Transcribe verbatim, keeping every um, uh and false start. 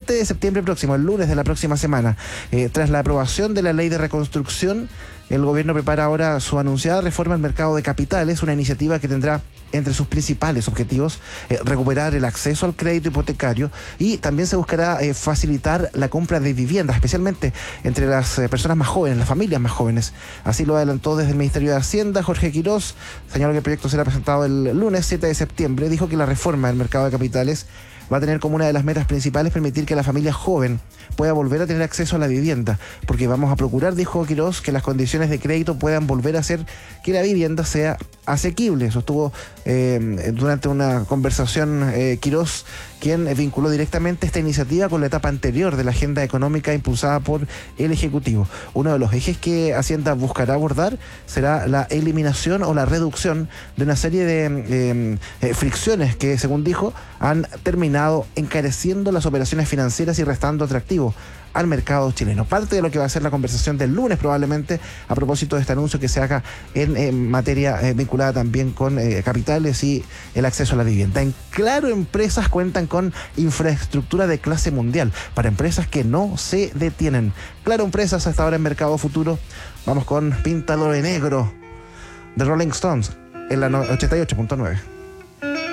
siete de septiembre próximo, el lunes de la próxima semana. Eh, tras la aprobación de la ley de reconstrucción, el gobierno prepara ahora su anunciada reforma al mercado de capitales, una iniciativa que tendrá entre sus principales objetivos eh, recuperar el acceso al crédito hipotecario, y también se buscará eh, facilitar la compra de viviendas, especialmente entre las eh, personas más jóvenes, las familias más jóvenes. Así lo adelantó desde el Ministerio de Hacienda Jorge Quirós. Señaló que el proyecto será presentado el lunes siete de septiembre. Dijo que la reforma del mercado de capitales va a tener como una de las metas principales permitir que la familia joven pueda volver a tener acceso a la vivienda, porque vamos a procurar, dijo Quirós, que las condiciones de crédito puedan volver a hacer que la vivienda sea asequible. Sostuvo eh, durante una conversación eh, Quirós, quien vinculó directamente esta iniciativa con la etapa anterior de la agenda económica impulsada por el Ejecutivo. Uno de los ejes que Hacienda buscará abordar será la eliminación o la reducción de una serie de eh, eh, fricciones que, según dijo, han terminado encareciendo las operaciones financieras y restando atractivo al mercado chileno. Parte de lo que va a ser la conversación del lunes probablemente a propósito de este anuncio que se haga en, en materia eh, vinculada también con eh, capitales y el acceso a la vivienda. En Claro Empresas cuentan con infraestructura de clase mundial para empresas que no se detienen. Claro Empresas hasta ahora en Mercado Futuro. Vamos con Píntalo de Negro de Rolling Stones en la ochenta y ocho punto nueve.